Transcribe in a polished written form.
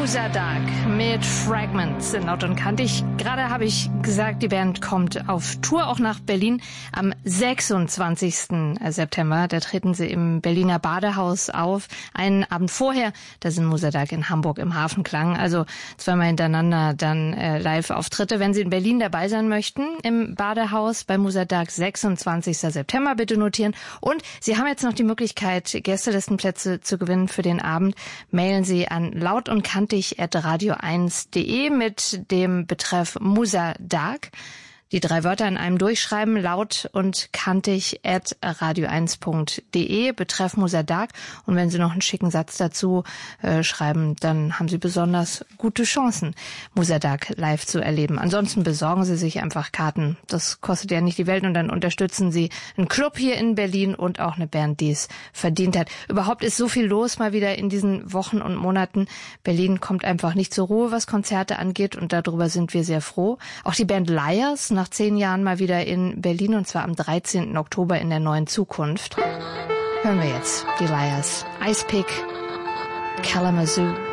Musadag mit Fragments in Laut und Kantig. Gerade habe ich gesagt, die Band kommt auf Tour auch nach Berlin am 26. September. Da treten sie im Berliner Badehaus auf. Einen Abend vorher, da sind Musadag in Hamburg im Hafenklang. Also zweimal hintereinander dann Live-Auftritte. Wenn Sie in Berlin dabei sein möchten, im Badehaus bei Musadag, 26. September, bitte notieren. Und Sie haben jetzt noch die Möglichkeit, Gästelistenplätze zu gewinnen für den Abend. Mailen Sie an lautunkantig@radio1.de mit dem Betreff Musadag. Die 3 Wörter in einem durchschreiben, laut und kantig @radio1.de, betreff Musadag. Und wenn Sie noch einen schicken Satz dazu schreiben, dann haben Sie besonders gute Chancen, Musadag live zu erleben. Ansonsten besorgen Sie sich einfach Karten. Das kostet ja nicht die Welt und dann unterstützen Sie einen Club hier in Berlin und auch eine Band, die es verdient hat. Überhaupt ist so viel los mal wieder in diesen Wochen und Monaten. Berlin kommt einfach nicht zur Ruhe, was Konzerte angeht, und darüber sind wir sehr froh. Auch die Band Liars, nach 10 Jahren mal wieder in Berlin, und zwar am 13. Oktober in der Neuen Zukunft. Hören wir jetzt die Liars. Ice Pick, Kalamazoo.